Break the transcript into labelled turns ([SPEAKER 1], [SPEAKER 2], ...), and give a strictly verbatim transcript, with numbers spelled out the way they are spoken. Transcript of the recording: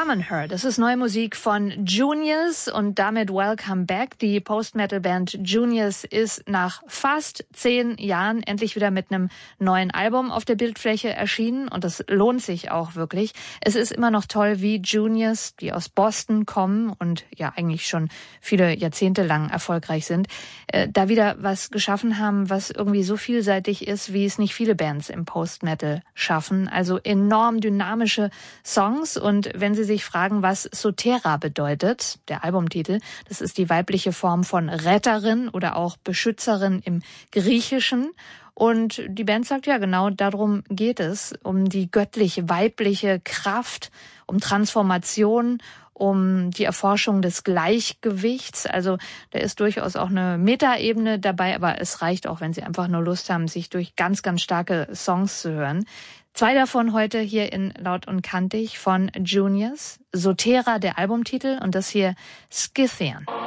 [SPEAKER 1] Summon Her, das ist neue Musik von Juniors und damit Welcome Back. Die Post-Metal-Band Juniors ist nach fast zehn Jahren endlich wieder mit einem neuen Album auf der Bildfläche erschienen und das lohnt sich auch wirklich. Es ist immer noch toll, wie Juniors, die aus Boston kommen und ja eigentlich schon viele Jahrzehnte lang erfolgreich sind, äh, da wieder was geschaffen haben, was irgendwie so vielseitig ist, wie es nicht viele Bands im Post-Metal schaffen. Also enorm dynamische Songs und wenn Sie sich fragen, was Sotera bedeutet, der Albumtitel, das ist die weibliche Form von Retterin oder auch Beschützerin im Griechischen. Und die Band sagt, ja genau, darum geht es, um die göttlich-weibliche Kraft, um Transformation, um die Erforschung des Gleichgewichts. Also da ist durchaus auch eine Metaebene dabei, aber es reicht auch, wenn Sie einfach nur Lust haben, sich durch ganz, ganz starke Songs zu hören. Zwei davon heute hier in Laut und Kantig von Juniors. Sotera, der Albumtitel, und das hier Scythian.